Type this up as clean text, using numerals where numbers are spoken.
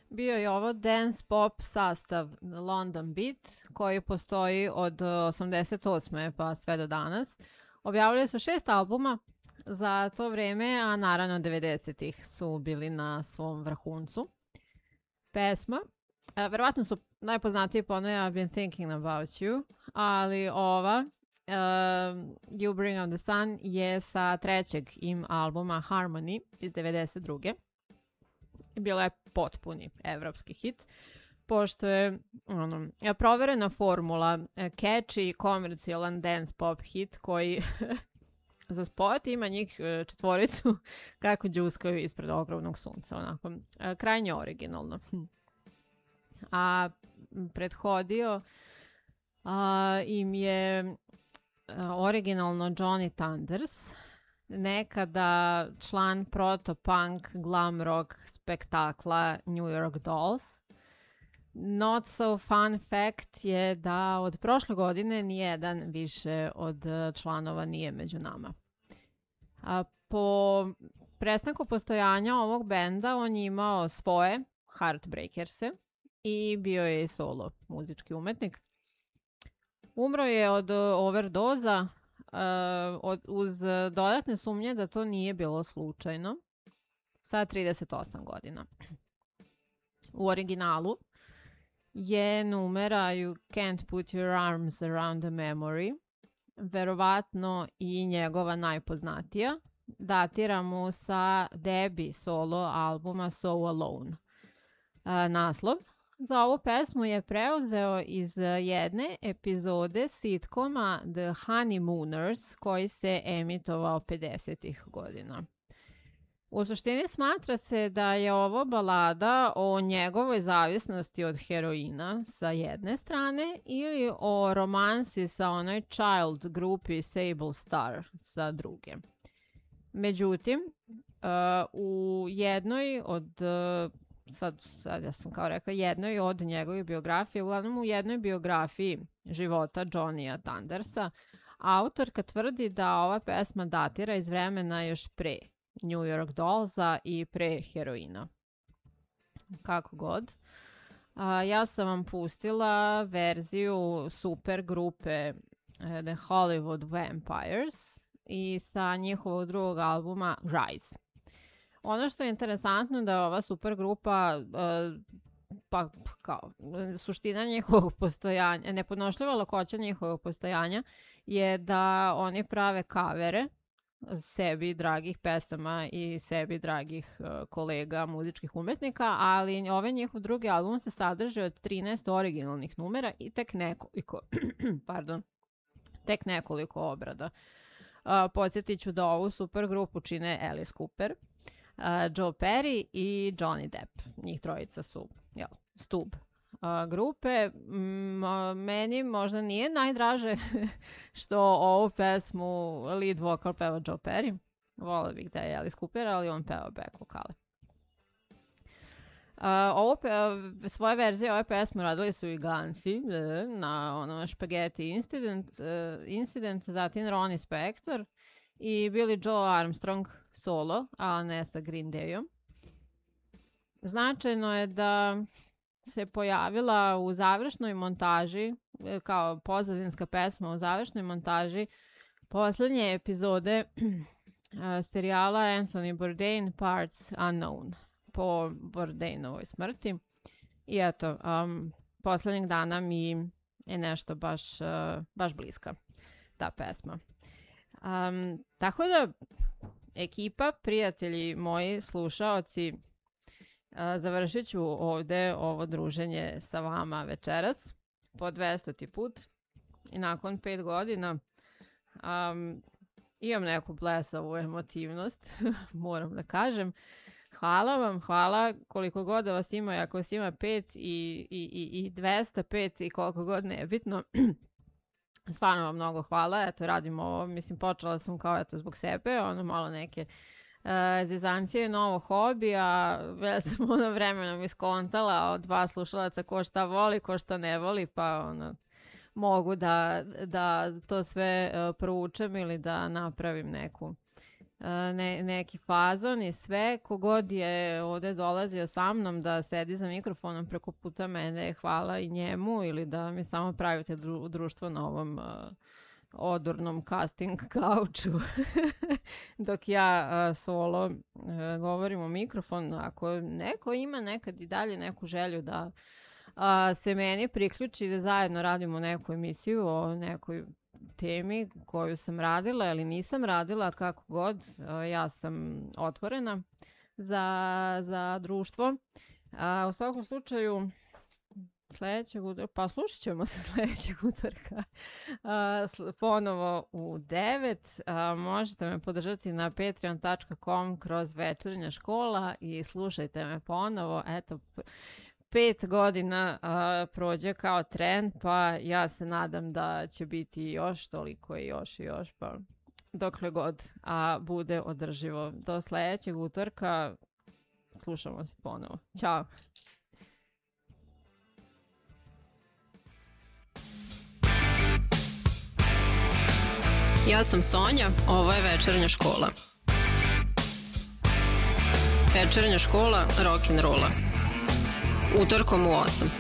Bio je ovo dance pop sastav London Beat, koji postoji od 88. pa sve do danas. Objavili su 6 albuma za to vreme, a naravno 90-ih su bili na svom vrhuncu. Pesma, verovatno su najpoznatiji po onoj I've been thinking about you, ali ova You Bring on the Sun je sa trećeg im albuma Harmony iz 92. Bila je potpuni evropski hit, pošto je proverena formula catchy, komercijalan dance pop hit koji za spot ima njih četvoricu kako đuskaju ispred ogromnog sunca. Onako, krajnje originalno. A prethodio im je originalno Johnny Thunders, nekada član proto-punk glam rock spektakla New York Dolls. Not so fun fact je da od prošle godine nijedan više od članova nije među nama. Po prestanku postojanja ovog benda on je imao svoje Heartbreakers-e i bio je i solo muzički umetnik. Umro je od overdoza uz dodatne sumnje da to nije bilo slučajno sa 38 godina. U originalu je numera You Can't Put Your Arms Around the Memory, verovatno i njegova najpoznatija, datira mu sa debi solo albuma So Alone. Naslov za ovu pesmu je preuzeo iz jedne epizode sitkoma The Honeymooners koji se emitovao 50-ih godina. U suštini smatra se da je ovo balada o njegovoj zavisnosti od heroina sa jedne strane ili o romansi sa onoj child grupi Sable Star sa druge. Međutim, u jednoj od sad ja sam kao rekla, jednoj od njegove biografije, uglavnom u jednoj biografiji života Johnnya Thundersa, autorka tvrdi da ova pesma datira iz vremena još pre New York Dollsa i pre heroina. Kako god. Ja sam vam pustila verziju super grupe The Hollywood Vampires i sa njihovog drugog albuma Rise. Ono što je interesantno da ova super grupa, pa kao suština njihovog postojanja, nepodnošljiva lakoća njihovog postojanja je da oni prave kavere sebi dragih pesama i sebi dragih kolega, muzičkih umetnika, ali ovaj njihov drugi album se sadrži od 13 originalnih numera i tek nekoliko obrada. Podsjetit ću da ovu super grupu čine Alice Cooper, Joe Perry i Johnny Depp. Njih trojica su stub grupe. Meni možda nije najdraže što ovu pesmu lead vokal peva Joe Perry. Volio bih da je Alice Cooper, ali on peva back vokale. Svoje verzije ove pesme radili su i Gansi na Spaghetti Incident, zatim Ronnie Spector i Billy Joe Armstrong solo, a ne sa Green Dayom. Značajno je da se pojavila u završnoj montaži, kao pozadinska pesma u završnoj montaži poslednje epizode serijala Anthony Bourdain Parts Unknown po Bourdainovoj smrti. I eto, poslednjeg dana mi je nešto baš bliska ta pesma. Tako da ekipa, prijatelji moji, slušaoci, završit ću ovde ovo druženje sa vama večeras po 200. put i nakon 5 godina imam neku blesavu emotivnost, moram da kažem. Hvala vam, hvala koliko god da vas ima, ako vas ima 5 i 205 i koliko god nebitno. Stvarno vam mnogo hvala, eto radim ovo, mislim počela sam kao zbog sebe, malo neke zezancije, novo hobi, a već sam vremenom iskontala od vas slušalaca ko šta voli, ko šta ne voli, pa mogu da to sve proučem ili da napravim neku neki fazon i sve. Kogod je ovde dolazio sa mnom da sedi za mikrofonom preko puta mene, hvala i njemu, ili da mi samo pravite društvo na ovom odurnom casting kauču dok ja solo govorim u mikrofon. Ako neko ima nekad i dalje neku želju da se meni priključi da zajedno radimo neku emisiju o nekoj temi koju sam radila ili nisam radila, kako god, ja sam otvorena za društvo. U svakom slučaju, sledećeg utorka, pa slušat ćemo se sledećeg utorka ponovo u 9. Možete me podržati na patreon.com/večernja škola i slušajte me ponovo. Eto, 5 godina prođe kao trend, pa ja se nadam da će biti još toliko i još, pa dokle god bude održivo. Do sledećeg utorka, slušamo se ponovo. Ćao! Ja sam Sonja, ovo je Večernja škola. Večernja škola rock'n'rolla. Utorkom u 8.